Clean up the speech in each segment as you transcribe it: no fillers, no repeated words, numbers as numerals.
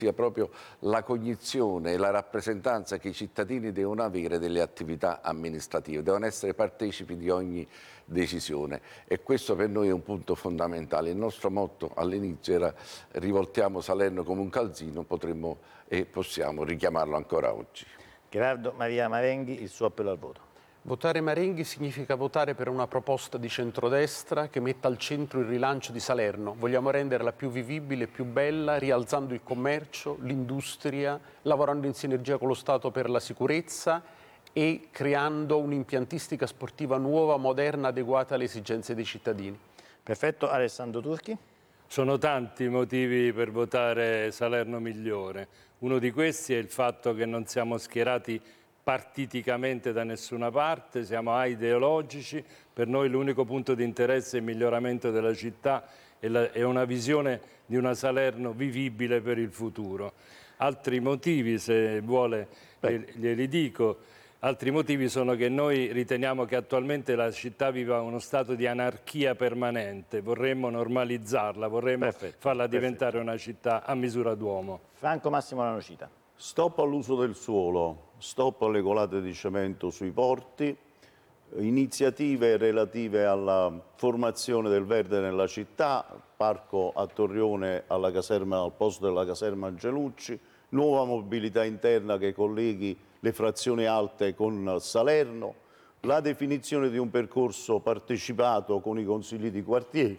sia proprio la cognizione e la rappresentanza che i cittadini devono avere delle attività amministrative, devono essere partecipi di ogni decisione e questo per noi è un punto fondamentale. Il nostro motto all'inizio era rivoltiamo Salerno come un calzino, potremmo e possiamo richiamarlo ancora oggi. Gerardo Maria Marenghi, il suo appello al voto. Votare Marenghi significa votare per una proposta di centrodestra che metta al centro il rilancio di Salerno. Vogliamo renderla più vivibile, più bella, rialzando il commercio, l'industria, lavorando in sinergia con lo Stato per la sicurezza e creando un'impiantistica sportiva nuova, moderna, adeguata alle esigenze dei cittadini. Perfetto. Alessandro Turchi. Sono tanti i motivi per votare Salerno migliore. Uno di questi è il fatto che non siamo schierati partiticamente da nessuna parte, siamo aideologici, per noi l'unico punto di interesse è il miglioramento della città e una visione di una Salerno vivibile per il futuro. Altri motivi, se vuole, glieli dico, altri motivi sono che noi riteniamo che attualmente la città viva uno stato di anarchia permanente, vorremmo normalizzarla, vorremmo farla diventare una città a misura d'uomo. Franco Massimo Lanocita. Stop all'uso del suolo, stop alle colate di cemento sui porti, iniziative relative alla formazione del verde nella città, parco a Torrione al posto della caserma Angelucci, nuova mobilità interna che colleghi le frazioni alte con Salerno, la definizione di un percorso partecipato con i consigli di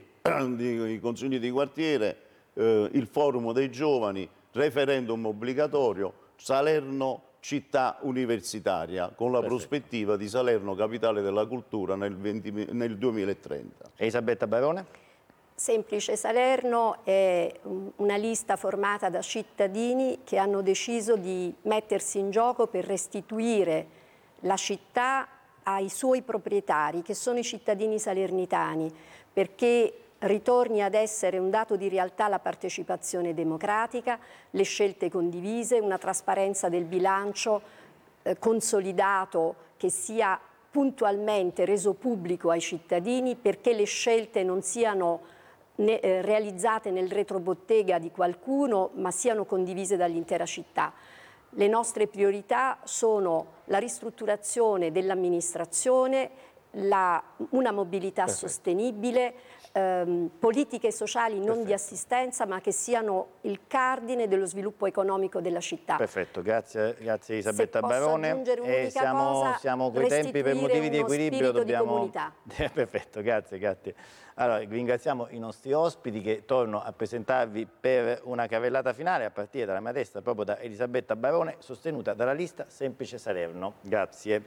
quartiere, il forum dei giovani, referendum obbligatorio, Salerno città universitaria, con la prospettiva di Salerno capitale della cultura nel 2030. Elisabetta Barone. Semplice, Salerno è una lista formata da cittadini che hanno deciso di mettersi in gioco per restituire la città ai suoi proprietari, che sono i cittadini salernitani, perché ritorni ad essere un dato di realtà la partecipazione democratica, le scelte condivise, una trasparenza del bilancio consolidato che sia puntualmente reso pubblico ai cittadini, perché le scelte non siano realizzate nel retrobottega di qualcuno, ma siano condivise dall'intera città. Le nostre priorità sono la ristrutturazione dell'amministrazione, una mobilità sostenibile, politiche sociali non di assistenza ma che siano il cardine dello sviluppo economico della città. Perfetto, grazie Elisabetta Barone. Siamo coi tempi per motivi di equilibrio, dobbiamo... Perfetto, grazie. Allora, ringraziamo i nostri ospiti che torno a presentarvi per una carrellata finale a partire dalla mia destra, proprio da Elisabetta Barone, sostenuta dalla lista Semplice Salerno. Grazie.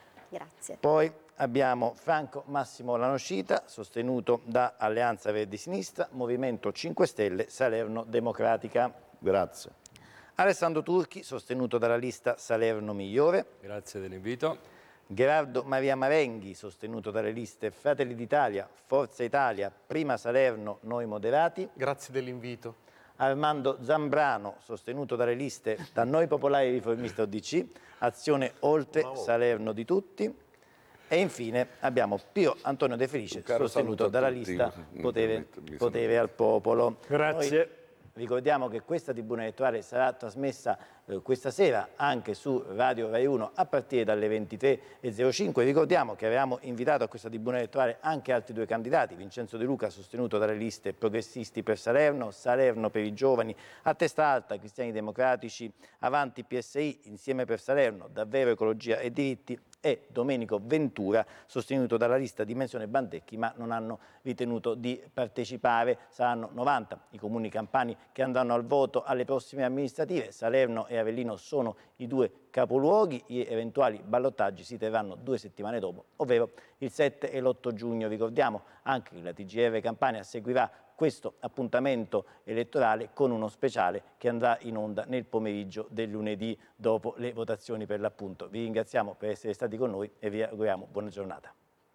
Poi abbiamo Franco Massimo Lanocita, sostenuto da Alleanza Verdi Sinistra, Movimento 5 Stelle, Salerno Democratica. Grazie. Alessandro Turchi, sostenuto dalla lista Salerno Migliore. Grazie dell'invito. Gerardo Maria Marenghi, sostenuto dalle liste Fratelli d'Italia, Forza Italia, Prima Salerno, Noi Moderati. Grazie dell'invito. Armando Zambrano, sostenuto dalle liste da Noi Popolari Riformista UDC, Azione Oltre, Salerno di Tutti. E infine abbiamo Pio Antonio De Felice, sostenuto dalla lista Potere al Popolo. Grazie. Ricordiamo che questa tribuna elettorale sarà trasmessa questa sera anche su Radio Rai 1 a partire dalle 23:05. Ricordiamo che avevamo invitato a questa tribuna elettorale anche altri due candidati, Vincenzo De Luca sostenuto dalle liste Progressisti per Salerno, Salerno per i Giovani, a testa alta Cristiani Democratici, Avanti PSI, Insieme per Salerno, Davvero Ecologia e Diritti, e Domenico Ventura, sostenuto dalla lista Dimensione Bandecchi, ma non hanno ritenuto di partecipare. Saranno 90 i comuni campani che andranno al voto alle prossime amministrative. Salerno e Avellino sono i due capoluoghi, gli eventuali ballottaggi si terranno 2 settimane dopo, ovvero il 7 e l'8 giugno. Ricordiamo anche che la TGR Campania seguirà questo appuntamento elettorale con uno speciale che andrà in onda nel pomeriggio del lunedì dopo le votazioni per l'appunto. Vi ringraziamo per essere stati con noi e vi auguriamo buona giornata.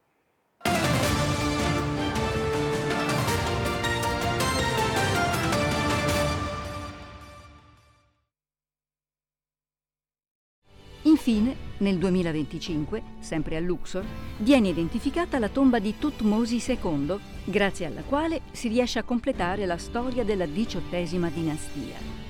Infine, nel 2025, sempre a Luxor, viene identificata la tomba di Thutmose II, grazie alla quale si riesce a completare la storia della XVIII dinastia.